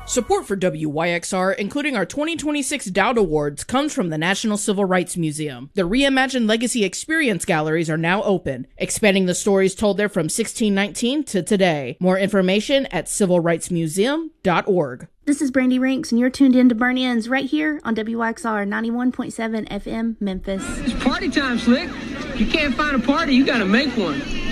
Support for WYXR, including our 2026 Dowd Awards, comes from the National Civil Rights Museum. The reimagined Legacy Experience galleries are now open, expanding the stories told there from 1619 to today. More information at civilrightsmuseum.org. This is Brandy Rinks, and you're tuned in to Burn Ends right here on WYXR 91.7 FM, Memphis. It's party time, Slick. You can't find a party, you gotta make one.